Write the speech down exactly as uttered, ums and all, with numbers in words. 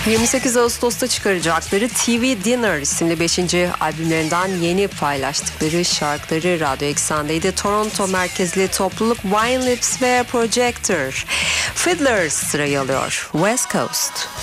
yirmi sekiz Ağustos'ta çıkaracakları T V Dinner isimli beşinci albümlerinden yeni paylaştıkları şarkıları Radyo Eksen'deydi. Toronto merkezli topluluk Wine Lips ve Projector. Fiddlers sırayı alıyor. West Coast.